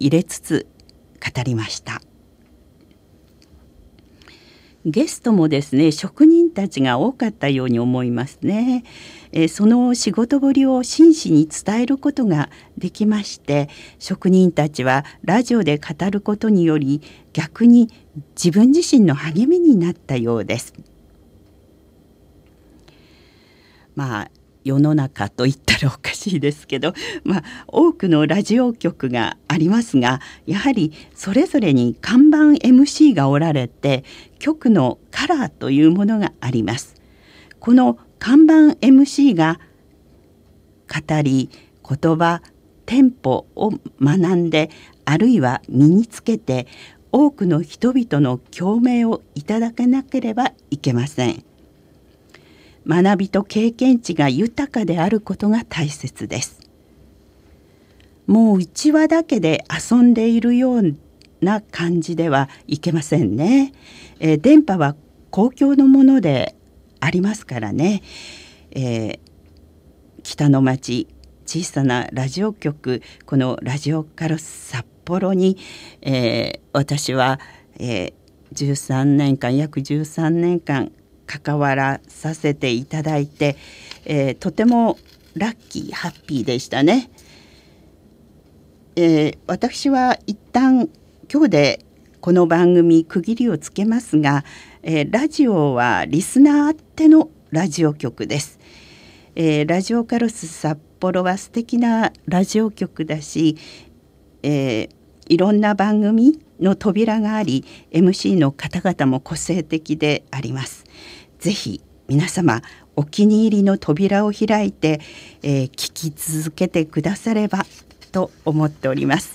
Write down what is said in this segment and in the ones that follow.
入れつつ語りました。ゲストもですね、職人たちが多かったように思いますね。その仕事ぶりを真摯に伝えることができまして、職人たちはラジオで語ることにより逆に自分自身の励みになったようです。世の中と言ったらおかしいですけど、多くのラジオ局がありますが、やはりそれぞれに看板 MC がおられて、局のカラーというものがあります。この看板 MC が語り、言葉、テンポを学んで、あるいは身につけて、多くの人々の共鳴をいただかなければいけません。学びと経験値が豊かであることが大切です。もう1話だけで遊んでいるような感じではいけませんね。電波は公共のものでありますからね。北の町、小さなラジオ局、このラジオカロス札幌に、私は、13年間約13年間関わらさせていただいて、とてもラッキーハッピーでしたね。私は一旦今日でこの番組区切りをつけますが、ラジオはリスナーあってのラジオ局です。ラジオカロス札幌は素敵なラジオ局だし、いろんな番組の扉があり、 MC の方々も個性的であります。ぜひ皆様お気に入りの扉を開いて、聞き続けてくださればと思っております。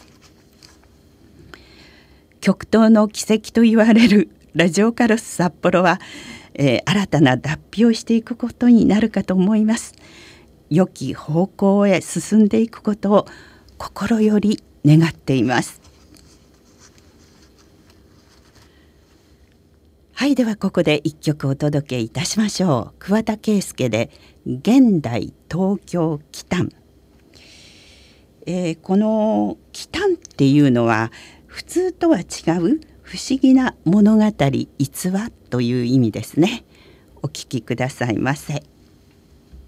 極東の奇跡と言われるラジオカロス札幌は、新たな脱皮をしていくことになるかと思います。良き方向へ進んでいくことを心より願っています。はい、ではここで一曲お届けいたしましょう。桑田佳祐で現代東京奇譚。この奇譚っていうのは普通とは違う不思議な物語、逸話という意味ですね。お聞きくださいませ。